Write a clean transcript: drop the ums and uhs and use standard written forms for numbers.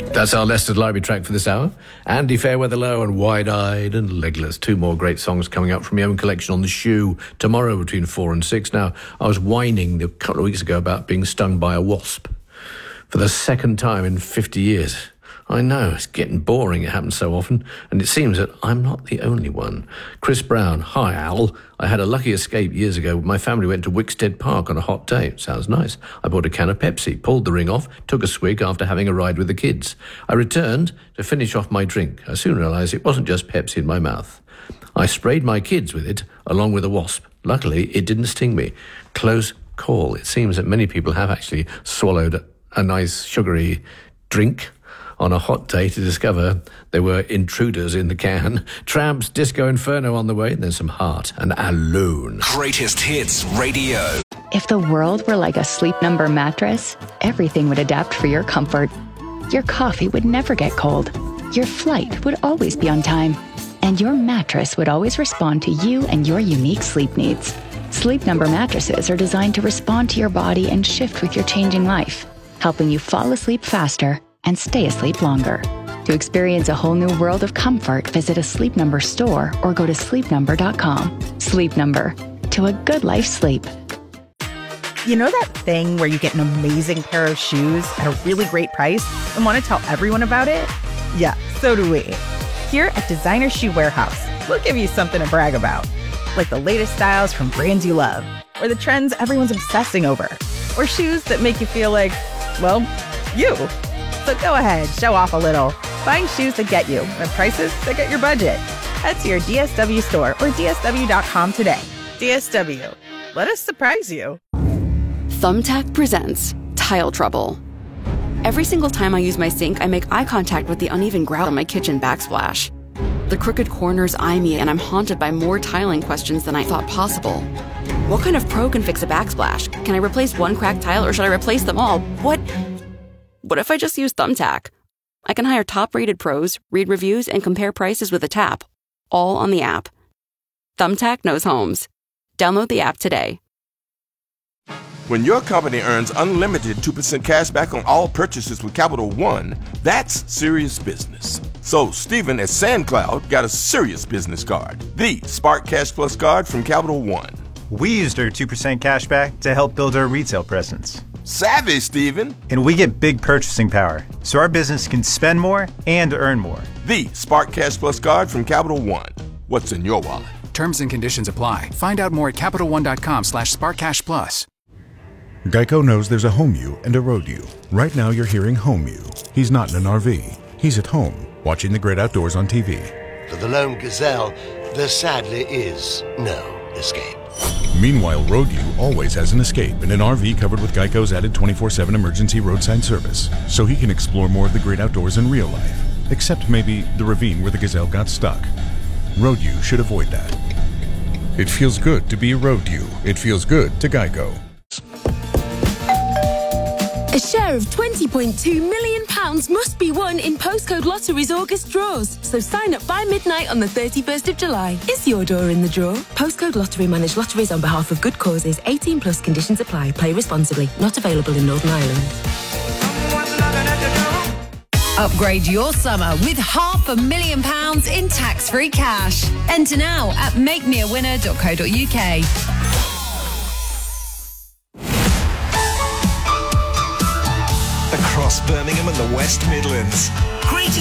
That's our Leicester Library track for this hour. Andy Fairweather-Low and Wide-Eyed and Legless. Two more great songs coming up from your own collection on The Shoe tomorrow between 4 and 6. Now, I was whining a couple of weeks ago about being stung by a wasp for the second time in 50 years. I know, it's getting boring, it happens so often, and it seems that I'm not the only one. Chris Brown, hi Al. I had a lucky escape years ago. My family went to Wickstead Park on a hot day. Sounds nice. I bought a can of Pepsi, pulled the ring off, took a swig after having a ride with the kids. I returned to finish off my drink. I soon realised it wasn't just Pepsi in my mouth. I sprayed my kids with it, along with a wasp. Luckily, it didn't sting me. Close call. It seems that many people have actually swallowed a nice sugary drink on a hot day to discover there were intruders in the can. Tramps, Disco Inferno on the way, then some Heart and Alone. Greatest Hits Radio. If the world were like a Sleep Number mattress, everything would adapt for your comfort. Your coffee would never get cold. Your flight would always be on time. And your mattress would always respond to you and your unique sleep needs. Sleep Number mattresses are designed to respond to your body and shift with your changing life, helping you fall asleep faster and stay asleep longer. To experience a whole new world of comfort, visit a Sleep Number store or go to sleepnumber.com. Sleep Number. To a good life sleep. You know that thing where you get an amazing pair of shoes at a really great price and want to tell everyone about it? Yeah, so do we. Here at Designer Shoe Warehouse, we'll give you something to brag about. Like the latest styles from brands you love, or the trends everyone's obsessing over, or shoes that make you feel like, well, you. So go ahead, show off a little. Find shoes that get you at prices that get your budget. Head to your DSW store or DSW.com today. DSW. Let us surprise you. Thumbtack presents Tile Trouble. Every single time I use my sink, I make eye contact with the uneven grout on my kitchen backsplash. The crooked corners eye me, and I'm haunted by more tiling questions than I thought possible. What kind of pro can fix a backsplash? Can I replace one cracked tile, or should I replace them all? What if I just use Thumbtack? I can hire top-rated pros, read reviews, and compare prices with a tap, all on the app. Thumbtack knows homes. Download the app today. When your company earns unlimited 2% cash back on all purchases with Capital One, that's serious business. So Stephen at SandCloud got a serious business card, the Spark Cash Plus card from Capital One. We used our 2% cash back to help build our retail presence. Savvy, Stephen. And we get big purchasing power, so our business can spend more and earn more. The Spark Cash Plus card from Capital One. What's in your wallet? Terms and conditions apply. Find out more at CapitalOne.com/SparkCashPlus. Geico knows there's a home you and a road you. Right now you're hearing home you. He's not in an RV. He's at home, watching the great outdoors on TV. For the lone gazelle, there sadly is no escape. Meanwhile, Road U always has an escape in an RV covered with Geico's added 24/7 emergency roadside service, so he can explore more of the great outdoors in real life, except maybe the ravine where the gazelle got stuck. Road U should avoid that. It feels good to be Road U. It feels good to Geico. A share of £20.2 million must be won in Postcode Lottery's August draws. So sign up by midnight on the 31st of July. Is your door in the draw? Postcode Lottery manage lotteries on behalf of good causes. 18 plus conditions apply. Play responsibly. Not available in Northern Ireland. Upgrade your summer with £500,000 in tax-free cash. Enter now at makemeawinner.co.uk. Across Birmingham and the West Midlands. Greatest